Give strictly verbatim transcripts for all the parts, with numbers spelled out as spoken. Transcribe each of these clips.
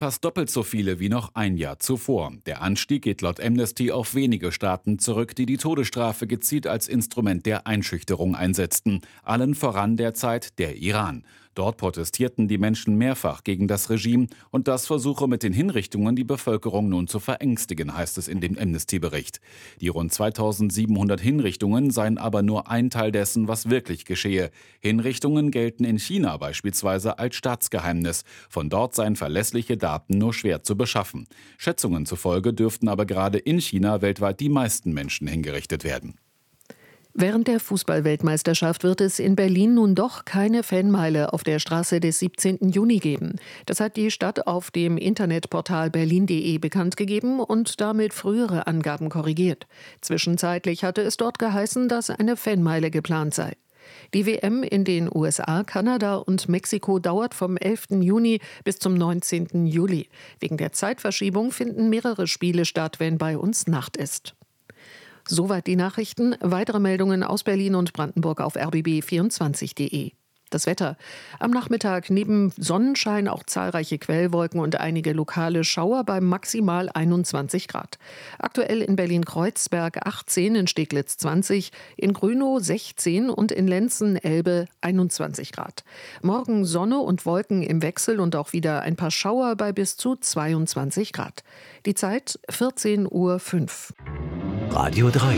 fast doppelt so viele wie noch ein Jahr zuvor. Der Anstieg geht laut Amnesty auf wenige Staaten zurück, die die Todesstrafe gezielt als Instrument der Einschüchterung einsetzten. Allen voran derzeit der Iran. Dort protestierten die Menschen mehrfach gegen das Regime und das versuche mit den Hinrichtungen die Bevölkerung nun zu verängstigen, heißt es in dem Amnesty-Bericht. Die rund zweitausendsiebenhundert Hinrichtungen seien aber nur ein Teil dessen, was wirklich geschehe. Hinrichtungen gelten in China beispielsweise als Staatsgeheimnis. Von dort seien verlässliche Daten nur schwer zu beschaffen. Schätzungen zufolge dürften aber gerade in China weltweit die meisten Menschen hingerichtet werden. Während der Fußball-Weltmeisterschaft wird es in Berlin nun doch keine Fanmeile auf der Straße des siebzehnten Juni geben. Das hat die Stadt auf dem Internetportal berlin punkt de bekannt gegeben und damit frühere Angaben korrigiert. Zwischenzeitlich hatte es dort geheißen, dass eine Fanmeile geplant sei. Die W M in den U S A, Kanada und Mexiko dauert vom elften Juni bis zum neunzehnten Juli. Wegen der Zeitverschiebung finden mehrere Spiele statt, wenn bei uns Nacht ist. Soweit die Nachrichten. Weitere Meldungen aus Berlin und Brandenburg auf r b b vierundzwanzig punkt de. Das Wetter. Am Nachmittag neben Sonnenschein auch zahlreiche Quellwolken und einige lokale Schauer bei maximal einundzwanzig Grad. Aktuell in Berlin-Kreuzberg achtzehn, in Steglitz zwanzig, in Grünow sechzehn und in Lenzen-Elbe einundzwanzig Grad. Morgen Sonne und Wolken im Wechsel und auch wieder ein paar Schauer bei bis zu zweiundzwanzig Grad. Die Zeit vierzehn Uhr fünf. Radio drei.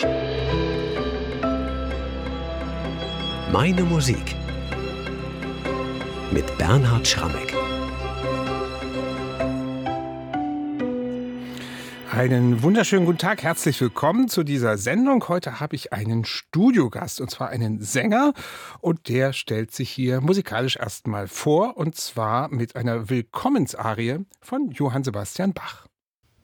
Meine Musik. Mit Bernhard Schrammeck. Einen wunderschönen guten Tag, herzlich willkommen zu dieser Sendung. Heute habe ich einen Studiogast, und zwar einen Sänger. Und der stellt sich hier musikalisch erstmal vor, und zwar mit einer Willkommensarie von Johann Sebastian Bach.